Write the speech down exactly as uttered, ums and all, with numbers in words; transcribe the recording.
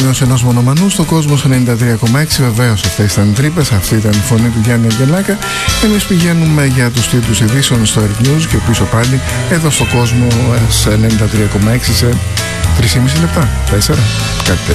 σημείωση ενός μονομανού στο Κόσμος ενενήντα τρία κόμμα έξι. Βεβαίως αυτές ήταν τρύπες, αυτή ήταν η φωνή του Γιάννη Αγγελάκα. Εμείς πηγαίνουμε για τους τίτλους ειδήσεων στο Earth News και πίσω πάλι εδώ στο Κόσμο ενενήντα τρία κόμμα έξι σε τρία και μισό λεπτά, τέσσερα, κάτι